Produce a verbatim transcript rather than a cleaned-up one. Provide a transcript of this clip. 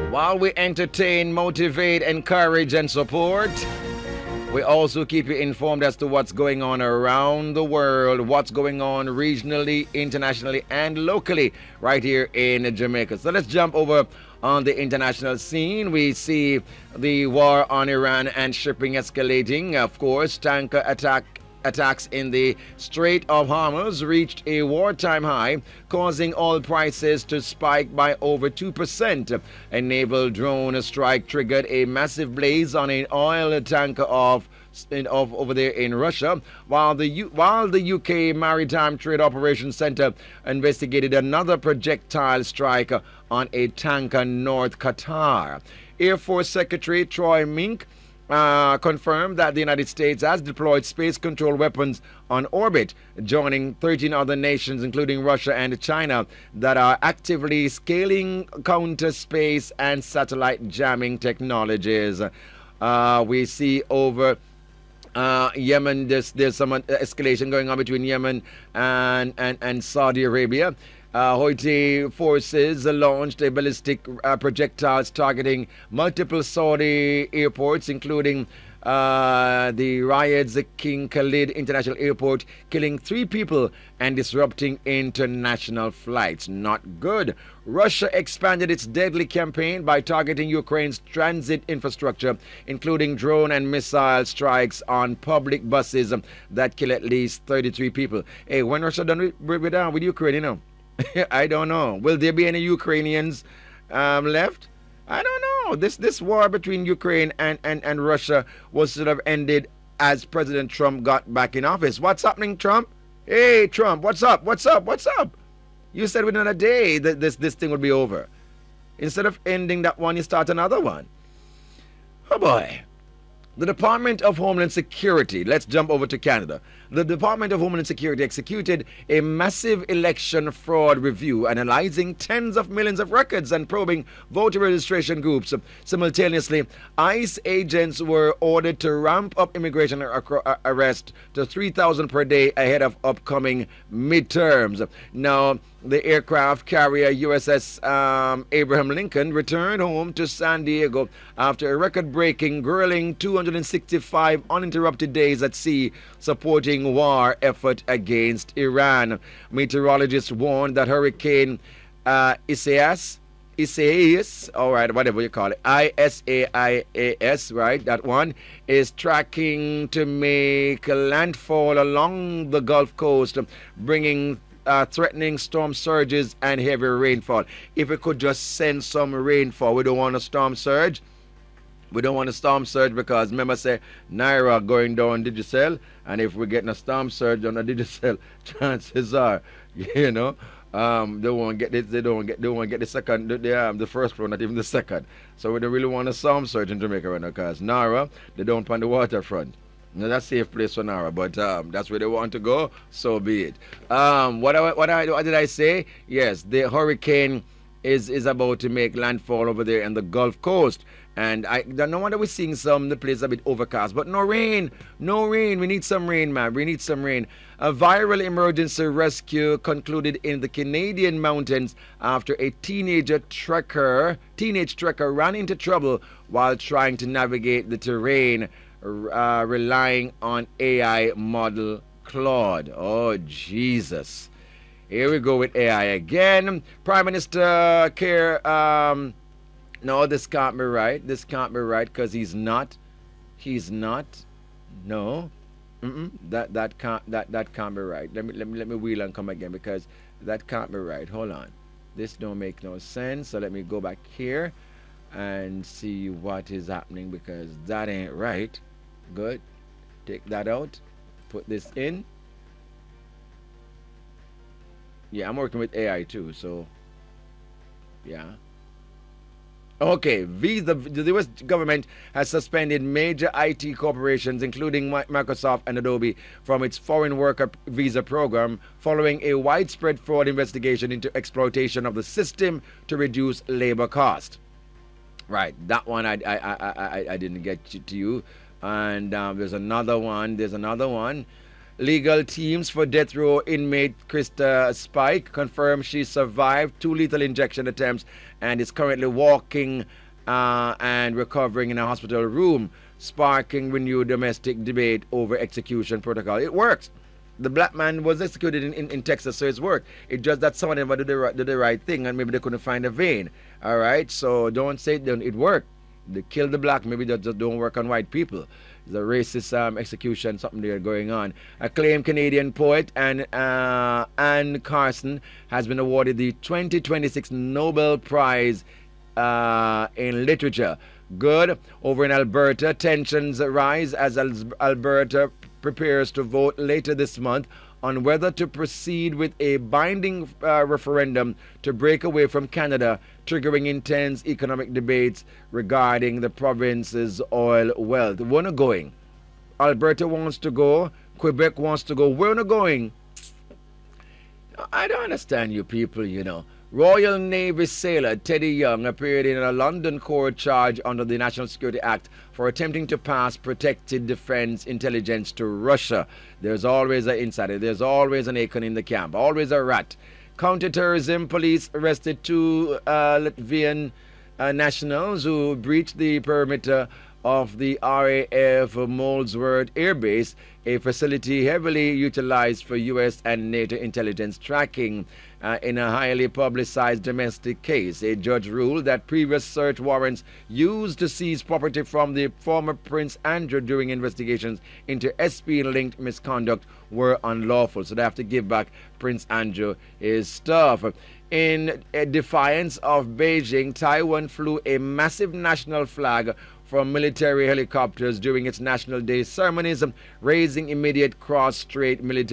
While we entertain, motivate, encourage, and support, we also keep you informed as to what's going on around the world, what's going on regionally, internationally, and locally right here in Jamaica. So let's jump over on the international scene. We see the war on Iran and shipping escalating. Of course, tanker attack attacks in the Strait of Hormuz reached a wartime high, causing oil prices to spike by over two percent. A naval drone strike triggered a massive blaze on an oil tanker off In, of over there in Russia, while the U, while the U K Maritime Trade Operations Centre investigated another projectile strike on a tanker North Qatar. Air Force Secretary Troy Mink Uh, confirmed that the United States has deployed space control weapons on orbit, joining thirteen other nations, including Russia and China, that are actively scaling counter space and satellite jamming technologies. Uh, we see over Uh, Yemen, there's, there's some escalation going on between Yemen and, and, and Saudi Arabia. Uh, Houthi forces launched a ballistic uh, projectiles targeting multiple Saudi airports, including uh, the Riyadh's King Khalid International Airport, killing three people and disrupting international flights. Not good. Russia expanded its deadly campaign by targeting Ukraine's transit infrastructure, including drone and missile strikes on public buses that kill at least thirty-three people. Hey, when Russia done with, with, uh, with Ukraine, you know? I don't know. Will there be any Ukrainians um, left? I don't know. This this war between Ukraine and, and, and Russia was sort of ended as President Trump got back in office. What's happening, Trump? Hey, Trump, what's up? What's up? What's up? You said within a day that this, this thing would be over. Instead of ending that one, you start another one. Oh, boy. The Department of Homeland Security, let's jump over to Canada. The Department of Homeland Security executed a massive election fraud review, analyzing tens of millions of records and probing voter registration groups. Simultaneously, ICE agents were ordered to ramp up immigration arrest to three thousand per day ahead of upcoming midterms. Now, the aircraft carrier U S S um, Abraham Lincoln returned home to San Diego after a record-breaking, grueling two hundred sixty-five uninterrupted days at sea supporting war effort against Iran. Meteorologists warned that Hurricane uh, Isaias, Isaias, all right, whatever you call it, I S A I A S, right, that one, is tracking to make landfall along the Gulf Coast, bringing Uh, threatening storm surges and heavy rainfall. If we could just send some rainfall, we don't want a storm surge. We don't want a storm surge because remember, say Naira going down Digicel, and if we're getting a storm surge on a Digicel, chances are, you know, um, they won't get this, they don't get, they won't get the second, the, the, um, the first floor, not even the second. So we don't really want a storm surge in Jamaica right now because Naira, they don't on the waterfront. Now, that's a safe place for Nara, but um, that's where they want to go, so be it. Um, what, I, what, I, what did I say? Yes, the hurricane is, is about to make landfall over there in the Gulf Coast. And I don't know wonder we're seeing some, the place a bit overcast, but no rain, no rain. We need some rain, man. We need some rain. A viral emergency rescue concluded in the Canadian mountains after a teenager trekker, teenage trekker ran into trouble while trying to navigate the terrain, Uh, relying on A I model Claude. Oh, Jesus. Here we go with A I again. Prime Minister Keir, um, no, this can't be right. This can't be right because he's not. He's not. No. Mm-mm. That that can't that that can't be right. Let me let me let me wheel and come again because that can't be right. Hold on. This don't make no sense. So let me go back here and see what is happening because that ain't right. Good. Take that out. Put this in. Yeah, I'm working with A I too, so yeah. Okay, Visa, the U S government has suspended major I T corporations, including Microsoft and Adobe, from its foreign worker visa program following a widespread fraud investigation into exploitation of the system to reduce labor cost. Right, that one I I I I, I didn't get to you. And um, there's another one. There's another one. Legal teams for death row inmate Krista Spike confirmed she survived two lethal injection attempts and is currently walking uh, and recovering in a hospital room, sparking renewed domestic debate over execution protocol. It works. The black man was executed in, in, in Texas, so it's worked. It's just that some of them did the, right, did the right thing and maybe they couldn't find a vein. All right, so don't say it, don't, it worked. They killed the black, maybe that just don't work on white people. It's a racist um, execution, something there going on. Acclaimed Canadian poet and uh, Anne Carson has been awarded the twenty twenty-six Nobel Prize uh, in Literature. Good. Over in Alberta, tensions rise as Alberta prepares to vote later this month on whether to proceed with a binding uh, referendum to break away from Canada, triggering intense economic debates regarding the province's oil wealth. We're not going. Alberta wants to go. Quebec wants to go. We're not going. I don't understand you people, you know. Royal Navy sailor Teddy Young appeared in a London court charge under the National Security Act for attempting to pass protected defense intelligence to Russia. There's always an insider. There's always an Akon in the camp. Always a rat. Counterterrorism police arrested two uh, Latvian uh, nationals who breached the perimeter of the R A F Molesworth Air Base, a facility heavily utilized for U S and NATO intelligence tracking. Uh, in a highly publicized domestic case, a judge ruled that previous search warrants used to seize property from the former Prince Andrew during investigations into S P-linked misconduct were unlawful. So they have to give back Prince Andrew his stuff. In defiance of Beijing, Taiwan flew a massive national flag from military helicopters during its National Day ceremonies, raising immediate cross-strait military